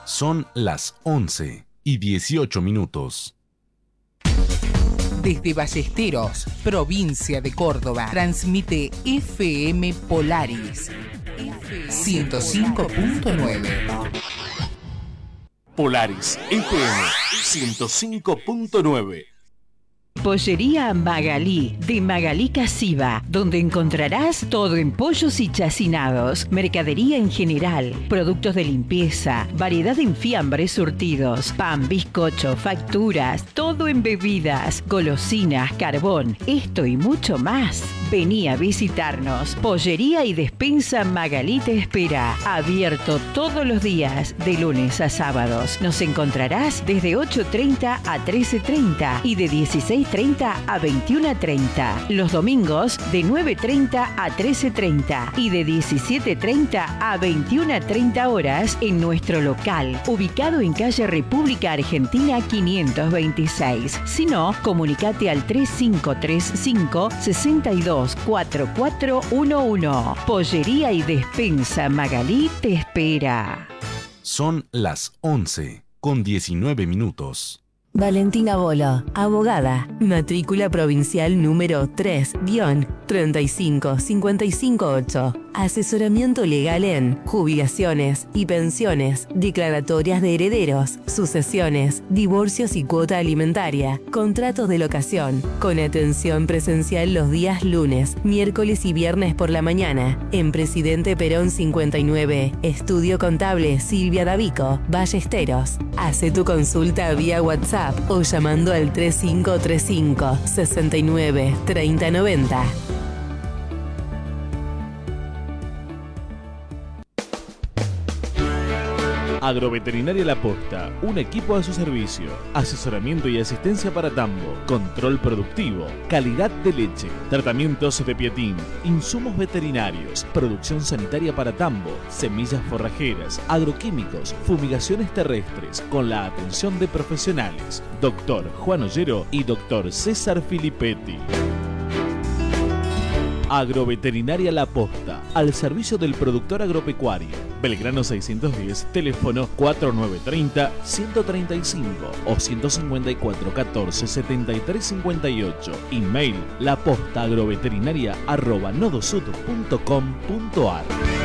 Son las 11:18. Desde Ballesteros, provincia de Córdoba, transmite FM Polaris 105.9. Polaris FM 105.9. Pollería Magalí, de Magalí Casiva, donde encontrarás todo en pollos y chacinados, mercadería en general, productos de limpieza, variedad en fiambres surtidos, pan, bizcocho, facturas, todo en bebidas, golosinas, carbón, esto y mucho más. Vení a visitarnos. Pollería y despensa Magalí te espera. Abierto todos los días, de lunes a sábados. Nos encontrarás desde 8:30 a 13:30 y de 16:30 a 21:30. Los domingos de 9:30 a 13:30 y de 17:30 a 21:30 horas en nuestro local, ubicado en calle República Argentina 526. Si no, comunicate al 3535 624411. Pollería y despensa Magalí te espera. Son las 11:19. Valentina Bolo, abogada, matrícula provincial número 3-35558. Asesoramiento legal en jubilaciones y pensiones, declaratorias de herederos, sucesiones, divorcios y cuota alimentaria, contratos de locación, con atención presencial los días lunes, miércoles y viernes por la mañana, en Presidente Perón 59, Estudio Contable Silvia Davico, Ballesteros. Hace tu consulta vía WhatsApp o llamando al 3535 69 30 90. Agroveterinaria La Posta, un equipo a su servicio. Asesoramiento y asistencia para tambo, control productivo, calidad de leche, tratamientos de pietín, insumos veterinarios, producción sanitaria para tambo, semillas forrajeras, agroquímicos, fumigaciones terrestres, con la atención de profesionales. Doctor Juan Ollero y Doctor César Filippetti. Agroveterinaria La Posta, al servicio del productor agropecuario. Belgrano 610, teléfono 4930-135 o 154 14 73 58. Email lapostagroveterinaria@nodosud.com.ar.